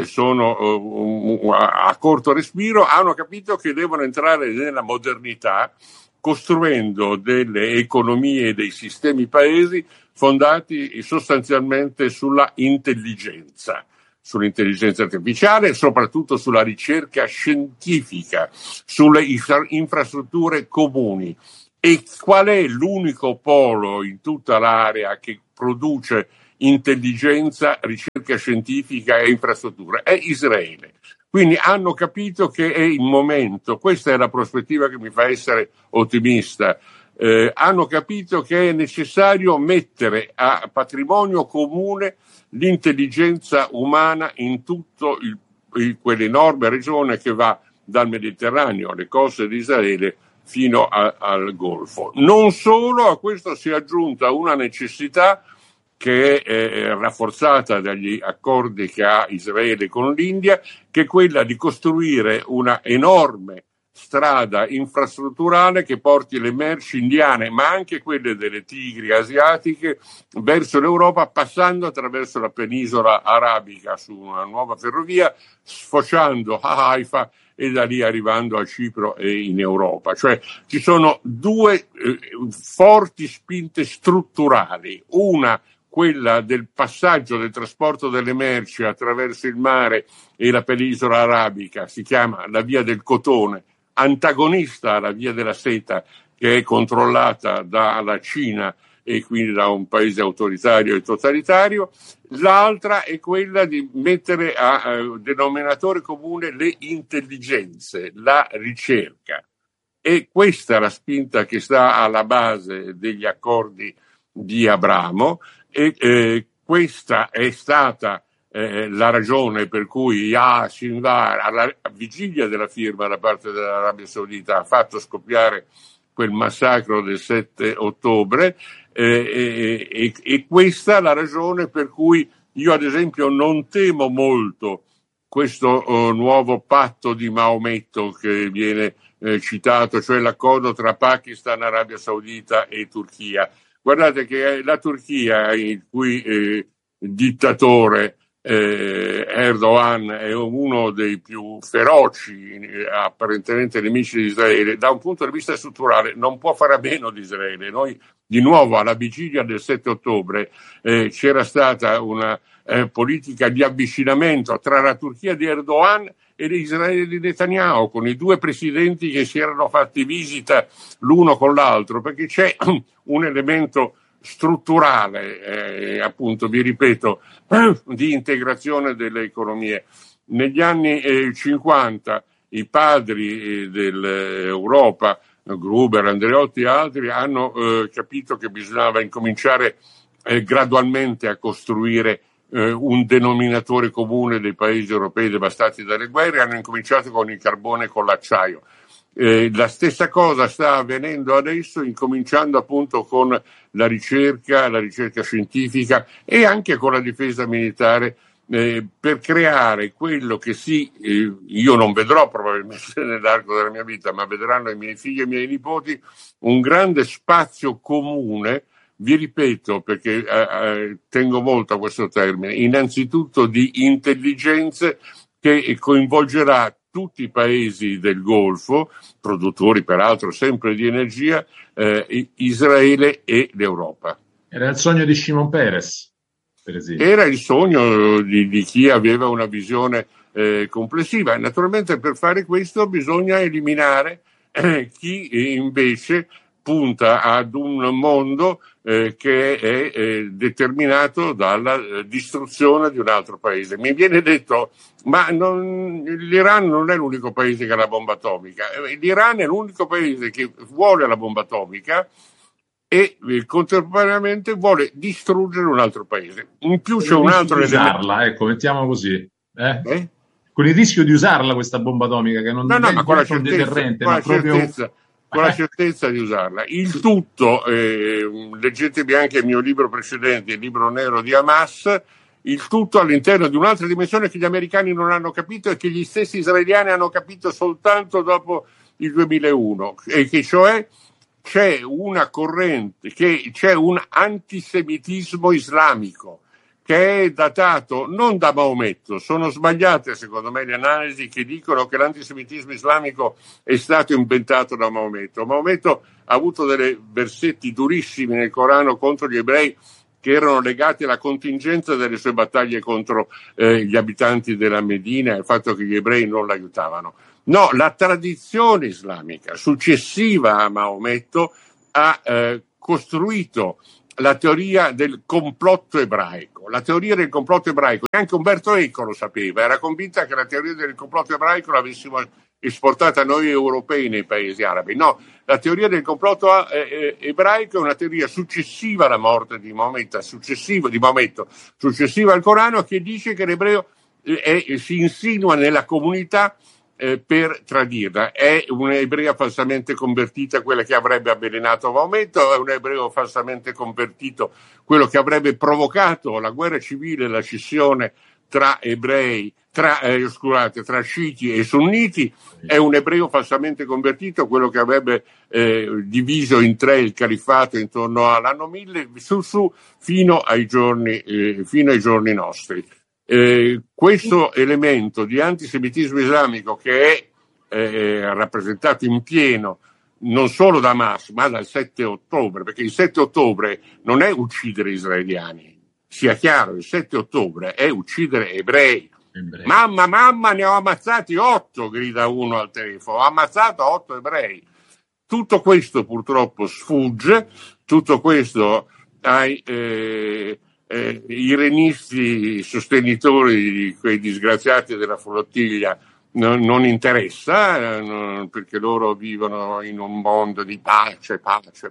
sono a corto respiro, hanno capito che devono entrare nella modernità costruendo delle economie e dei sistemi paesi fondati sostanzialmente sulla intelligenza, sull'intelligenza artificiale e soprattutto sulla ricerca scientifica, sulle infrastrutture comuni. E qual è l'unico polo in tutta l'area che produce intelligenza, ricerca scientifica e infrastrutture? È Israele. Quindi hanno capito che è il momento, questa è la prospettiva che mi fa essere ottimista, hanno capito che è necessario mettere a patrimonio comune l'intelligenza umana in tutto quell'enorme regione che va dal Mediterraneo, alle coste di Israele, fino al Golfo. Non solo, a questo si è aggiunta una necessità che è rafforzata dagli accordi che ha Israele con l'India, che è quella di costruire una enorme strada infrastrutturale che porti le merci indiane, ma anche quelle delle tigri asiatiche, verso l'Europa, passando attraverso la penisola arabica su una nuova ferrovia, sfociando a Haifa e da lì arrivando a Cipro e in Europa. Cioè ci sono due forti spinte strutturali, una quella del passaggio del trasporto delle merci attraverso il mare e la penisola arabica, si chiama la via del cotone, antagonista alla via della seta, che è controllata dalla Cina e quindi da un paese autoritario e totalitario. L'altra è quella di mettere a denominatore comune le intelligenze, la ricerca. E questa è la spinta che sta alla base degli accordi di Abramo, e questa è stata la ragione per cui Sinwar, alla vigilia della firma da parte dell'Arabia Saudita, ha fatto scoppiare quel massacro del 7 ottobre, e questa è la ragione per cui io ad esempio non temo molto questo nuovo patto di Maometto che viene citato, cioè l'accordo tra Pakistan, Arabia Saudita e Turchia. Guardate che la Turchia, il cui dittatore Erdogan è uno dei più feroci, apparentemente nemici di Israele, da un punto di vista strutturale non può fare a meno di Israele. Noi di nuovo alla vigilia del 7 ottobre c'era stata una politica di avvicinamento tra la Turchia di Erdogan e l'Israele di Netanyahu, con i due presidenti che si erano fatti visita l'uno con l'altro, perché c'è un elemento strutturale, appunto, vi ripeto, di integrazione delle economie. Negli anni 50 i padri dell'Europa, Gruber, Andreotti e altri, hanno capito che bisognava incominciare gradualmente a costruire un denominatore comune dei paesi europei devastati dalle guerre. Hanno incominciato con il carbone e con l'acciaio. La stessa cosa sta avvenendo adesso, incominciando appunto con la ricerca scientifica e anche con la difesa militare, per creare quello che io non vedrò probabilmente nell'arco della mia vita, ma vedranno i miei figli e i miei nipoti, un grande spazio comune. Vi ripeto, perché tengo molto a questo termine, innanzitutto di intelligenze, che coinvolgerà tutti i paesi del Golfo, produttori peraltro sempre di energia, Israele e l'Europa. Era il sogno di Shimon Peres, per esempio. Era il sogno di chi aveva una visione complessiva. E naturalmente per fare questo bisogna eliminare chi invece punta ad un mondo che è determinato dalla distruzione di un altro paese. Mi viene detto, ma l'Iran non è l'unico paese che ha la bomba atomica. L'Iran è l'unico paese che vuole la bomba atomica e contemporaneamente vuole distruggere un altro paese. In più c'è un altro usarla, ecco, mettiamo così. Con il rischio di usarla questa bomba atomica, che non è un deterrente, ma proprio... con la certezza di usarla. Il tutto, leggetevi anche il mio libro precedente, il libro nero di Hamas, il tutto all'interno di un'altra dimensione che gli americani non hanno capito e che gli stessi israeliani hanno capito soltanto dopo il 2001, e che cioè c'è una corrente, che c'è un antisemitismo islamico che è datato non da Maometto. Sono sbagliate secondo me le analisi che dicono che l'antisemitismo islamico è stato inventato da Maometto. Maometto ha avuto dei versetti durissimi nel Corano contro gli ebrei che erano legati alla contingenza delle sue battaglie contro gli abitanti della Medina e il fatto che gli ebrei non l'aiutavano. No, la tradizione islamica successiva a Maometto ha costruito la teoria del complotto ebraico. La teoria del complotto ebraico, anche Umberto Eco lo sapeva, era convinta che la teoria del complotto ebraico l'avessimo esportata noi europei nei paesi arabi. No, la teoria del complotto ebraico è una teoria successiva alla morte di Maometto, successiva al Corano, che dice che l'ebreo si insinua nella comunità per tradirla. È un'ebrea falsamente convertita quella che avrebbe avvelenato Maometto, è un ebreo falsamente convertito quello che avrebbe provocato la guerra civile, la scissione tra ebrei, tra sciiti e sunniti, è un ebreo falsamente convertito quello che avrebbe diviso in tre il califfato intorno all'anno 1000 fino ai giorni nostri. Questo elemento di antisemitismo islamico che è rappresentato in pieno non solo da Hamas ma dal 7 ottobre, perché il 7 ottobre non è uccidere israeliani, sia chiaro, il 7 ottobre è uccidere ebrei. Mamma, ne ho ammazzati 8, grida uno al telefono, ho ammazzato 8 ebrei. Tutto questo purtroppo sfugge, tutto questo ai irenisti sostenitori di quei disgraziati della flottiglia non interessa, perché loro vivono in un mondo di pace,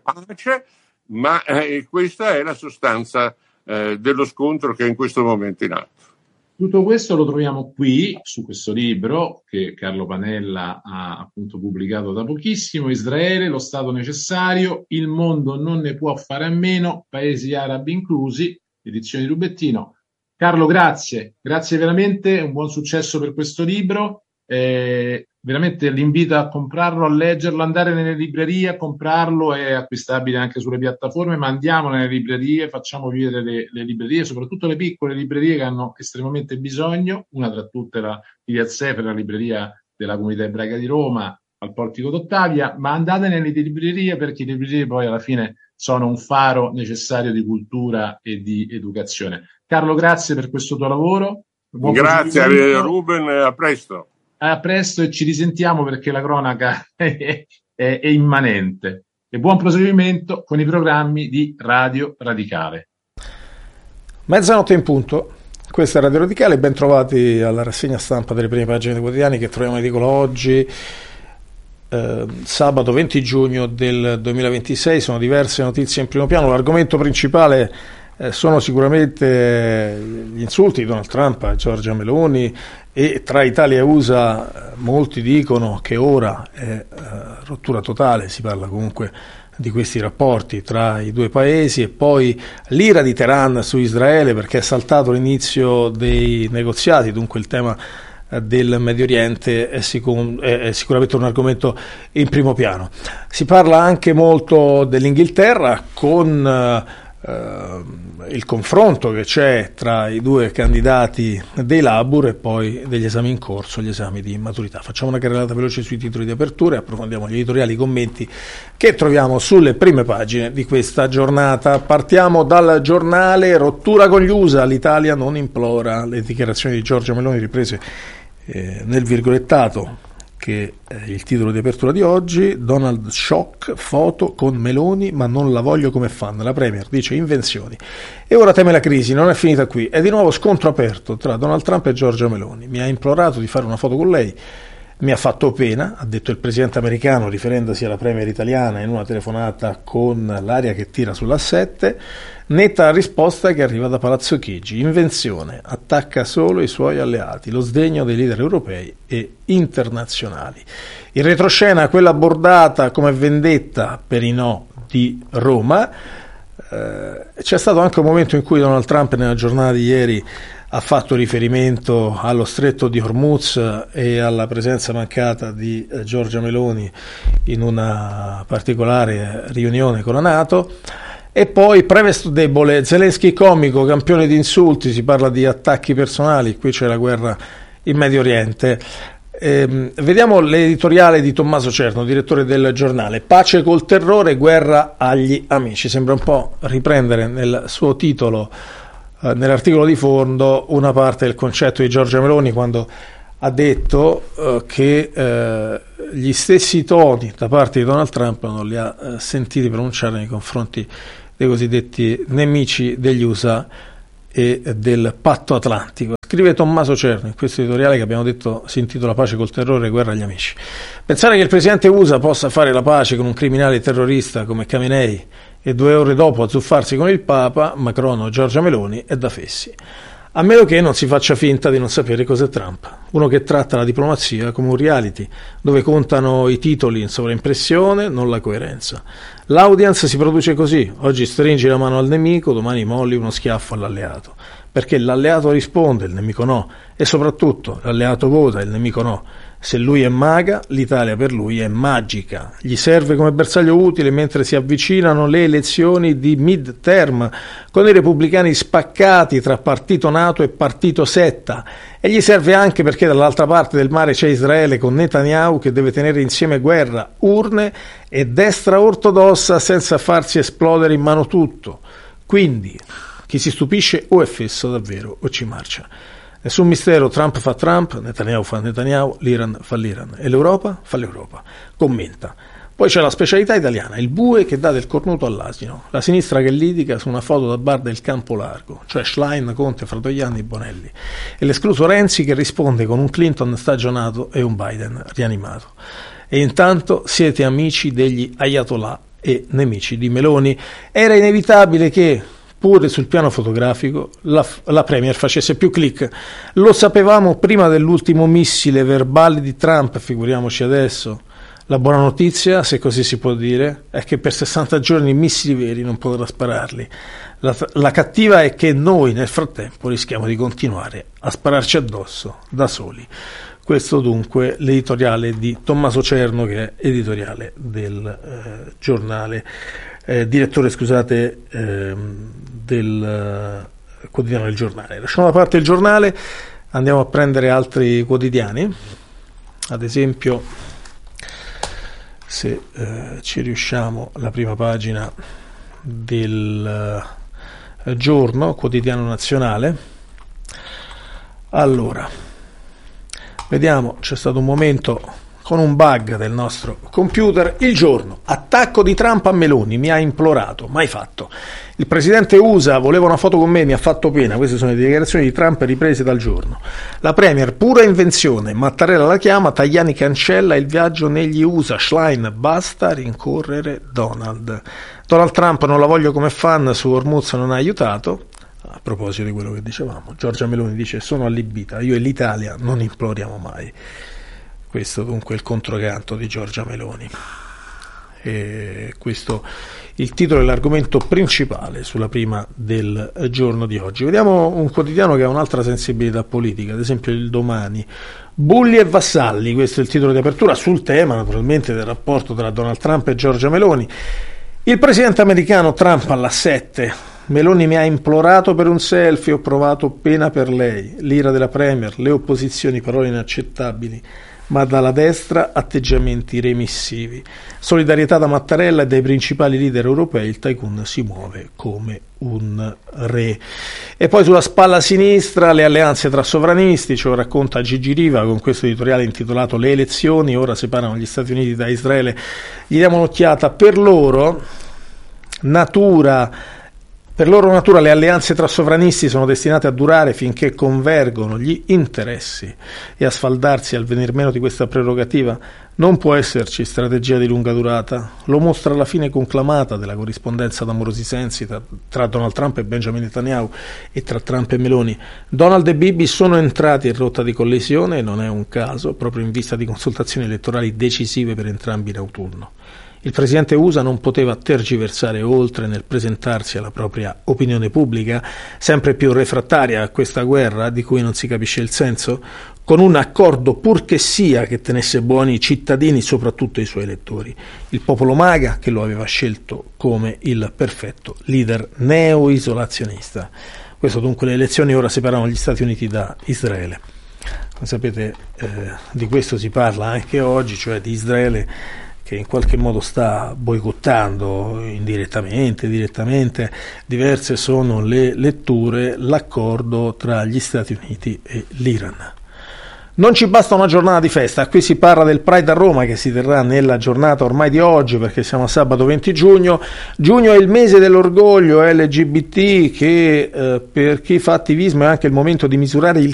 ma questa è la sostanza dello scontro che è in questo momento in atto. Tutto questo lo troviamo qui, su questo libro che Carlo Panella ha appunto pubblicato da pochissimo, Israele, lo Stato necessario, il mondo non ne può fare a meno, paesi arabi inclusi, edizione di Rubettino. Carlo, grazie veramente, un buon successo per questo libro, veramente l'invito a comprarlo, a leggerlo, andare nelle librerie a comprarlo, è acquistabile anche sulle piattaforme, ma andiamo nelle librerie, facciamo vivere le librerie, soprattutto le piccole librerie che hanno estremamente bisogno, una tra tutte la Via Sefer, la libreria della comunità ebraica di Roma, al Portico d'Ottavia, ma andate nelle librerie perché le librerie poi alla fine sono un faro necessario di cultura e di educazione. Carlo, grazie per questo tuo lavoro. Grazie Ruben, a presto. A presto e ci risentiamo perché la cronaca è immanente. E buon proseguimento con i programmi di Radio Radicale. Mezzanotte in punto. Questa è Radio Radicale, ben trovati alla rassegna stampa delle prime pagine dei quotidiani che troviamo in edicola oggi. Sabato 20 giugno del 2026, sono diverse notizie in primo piano. L'argomento principale sono sicuramente gli insulti di Donald Trump a Giorgia Meloni, e tra Italia e USA molti dicono che ora è rottura totale, si parla comunque di questi rapporti tra i due paesi, e poi l'ira di Teheran su Israele perché è saltato l'inizio dei negoziati, dunque il tema del Medio Oriente è sicuramente un argomento in primo piano. Si parla anche molto dell'Inghilterra con il confronto che c'è tra i due candidati dei Labour e poi degli esami in corso, gli esami di maturità. Facciamo una carrellata veloce sui titoli di apertura e approfondiamo gli editoriali, i commenti che troviamo sulle prime pagine di questa giornata. Partiamo dal Giornale. Rottura con gli USA, l'Italia non implora, le dichiarazioni di Giorgia Meloni riprese nel virgolettato che è il titolo di apertura di oggi. Donald shock, foto con Meloni ma non la voglio come fan, la Premier dice invenzioni, e ora teme la crisi, non è finita qui, è di nuovo scontro aperto tra Donald Trump e Giorgia Meloni, mi ha implorato di fare una foto con lei, mi ha fatto pena, ha detto il presidente americano riferendosi alla Premier italiana in una telefonata con l'aria che tira sulla 7. Netta risposta che arriva da Palazzo Chigi, invenzione, attacca solo i suoi alleati, lo sdegno dei leader europei e internazionali. In retroscena quella bordata come vendetta per i no di Roma, c'è stato anche un momento in cui Donald Trump nella giornata di ieri ha fatto riferimento allo stretto di Hormuz e alla presenza mancata di Giorgia Meloni in una particolare riunione con la NATO. E poi Prevesto debole, Zelensky comico, campione di insulti, si parla di attacchi personali, qui c'è la guerra in Medio Oriente. Vediamo l'editoriale di Tommaso Cerno, direttore del giornale. Pace col terrore, guerra agli amici. Sembra un po' riprendere nel suo titolo, nell'articolo di fondo, una parte del concetto di Giorgia Meloni quando ha detto che gli stessi toni da parte di Donald Trump non li ha sentiti pronunciare nei confronti dei cosiddetti nemici degli USA e del patto atlantico. Scrive Tommaso Cerno in questo editoriale che abbiamo detto si intitola Pace col terrore, guerra agli amici. Pensare che il presidente USA possa fare la pace con un criminale terrorista come Khamenei e 2 ore dopo azzuffarsi con il Papa, Macron o Giorgia Meloni è da fessi. A meno che non si faccia finta di non sapere cos'è Trump, uno che tratta la diplomazia come un reality, dove contano i titoli in sovraimpressione, non la coerenza. L'audience si produce così, oggi stringi la mano al nemico, domani molli uno schiaffo all'alleato, perché l'alleato risponde, il nemico no, e soprattutto l'alleato vota, il nemico no. Se lui è maga, l'Italia per lui è magica. Gli serve come bersaglio utile mentre si avvicinano le elezioni di mid-term, con i repubblicani spaccati tra partito NATO e partito setta. E gli serve anche perché dall'altra parte del mare c'è Israele con Netanyahu che deve tenere insieme guerra, urne e destra ortodossa senza farsi esplodere in mano tutto. Quindi chi si stupisce o è fesso davvero o ci marcia. Nessun mistero, Trump fa Trump, Netanyahu fa Netanyahu, l'Iran fa l'Iran e l'Europa fa l'Europa. Commenta. Poi c'è la specialità italiana, il bue che dà del cornuto all'asino, la sinistra che litiga su una foto da bar del Campo Largo, cioè Schlein, Conte, Fratoianni, Bonelli, e l'escluso Renzi che risponde con un Clinton stagionato e un Biden rianimato. E intanto siete amici degli Ayatollah e nemici di Meloni. Era inevitabile che pure sul piano fotografico la Premier facesse più click. Lo sapevamo prima dell'ultimo missile verbale di Trump, figuriamoci adesso. La buona notizia, se così si può dire, è che per 60 giorni i missili veri non potrà spararli. La cattiva è che noi nel frattempo rischiamo di continuare a spararci addosso da soli. Questo dunque l'editoriale di Tommaso Cerno, che è editoriale del giornale. Direttore, scusate, del quotidiano del giornale. Lasciamo da parte il giornale, andiamo a prendere altri quotidiani, ad esempio se ci riusciamo la prima pagina del Giorno, quotidiano nazionale. Allora, vediamo, c'è stato un momento con un bug del nostro computer. Il Giorno, attacco di Trump a Meloni, mi ha implorato, mai fatto. Il presidente USA voleva una foto con me, mi ha fatto pena. Queste sono le dichiarazioni di Trump riprese dal Giorno. La Premier, pura invenzione, Mattarella la chiama, Tajani cancella il viaggio negli USA, Schlein, basta rincorrere Donald. Donald Trump non la voglio come fan, su Hormuz non ha aiutato. A proposito di quello che dicevamo, Giorgia Meloni dice sono allibita, io e l'Italia non imploriamo mai. Questo dunque è il controcanto di Giorgia Meloni. E questo il titolo e l'argomento principale sulla prima del Giorno di oggi. Vediamo un quotidiano che ha un'altra sensibilità politica, ad esempio il Domani. Bulli e vassalli, questo è il titolo di apertura, sul tema naturalmente del rapporto tra Donald Trump e Giorgia Meloni. Il presidente americano Trump alla 7. Meloni mi ha implorato per un selfie, ho provato pena per lei. L'ira della Premier, le opposizioni, parole inaccettabili. Ma dalla destra atteggiamenti remissivi. Solidarietà da Mattarella e dai principali leader europei, il tycoon si muove come un re. E poi sulla spalla sinistra le alleanze tra sovranisti, ce lo racconta Gigi Riva con questo editoriale intitolato Le elezioni ora separano gli Stati Uniti da Israele. Gli diamo un'occhiata. Per loro natura le alleanze tra sovranisti sono destinate a durare finché convergono gli interessi e a sfaldarsi al venir meno di questa prerogativa non può esserci strategia di lunga durata. Lo mostra la fine conclamata della corrispondenza d'amorosi sensi tra Donald Trump e Benjamin Netanyahu e tra Trump e Meloni. Donald e Bibi sono entrati in rotta di collisione e non è un caso, proprio in vista di consultazioni elettorali decisive per entrambi in autunno. Il presidente USA non poteva tergiversare oltre nel presentarsi alla propria opinione pubblica, sempre più refrattaria a questa guerra di cui non si capisce il senso, con un accordo purché sia che tenesse buoni i cittadini, soprattutto i suoi elettori. Il popolo MAGA che lo aveva scelto come il perfetto leader neo-isolazionista. Questo dunque le elezioni ora separano gli Stati Uniti da Israele. Come sapete di questo si parla anche oggi, cioè di Israele che in qualche modo sta boicottando indirettamente, direttamente. Diverse sono le letture, l'accordo tra gli Stati Uniti e l'Iran. Non ci basta una giornata di festa, qui si parla del Pride a Roma che si terrà nella giornata ormai di oggi perché siamo a sabato 20 giugno. Giugno è il mese dell'orgoglio LGBT che per chi fa attivismo è anche il momento di misurare il